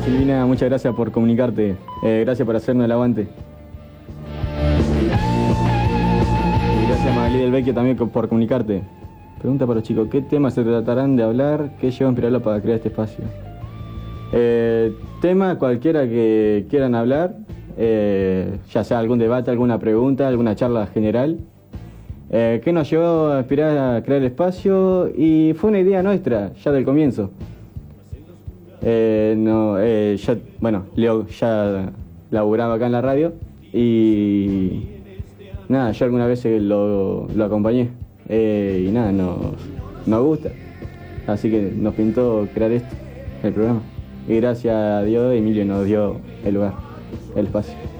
Silvina, muchas gracias por comunicarte. Gracias por hacernos el aguante. Y gracias Magalí del Vecchio también por comunicarte. Pregunta para los chicos, ¿qué temas se tratarán de hablar? ¿Qué lleva a inspirarlo para crear este espacio? Tema cualquiera que quieran hablar, ya sea algún debate, alguna pregunta, alguna charla general. ¿Qué nos llevó a inspirar a crear el espacio? Y fue una idea nuestra, ya del comienzo. Leo ya laburaba acá en la radio y nada, yo alguna vez lo acompañé y nada, nos gusta. Así que nos pintó crear esto, el programa. Y gracias a Dios, Emilio nos dio el lugar, el espacio.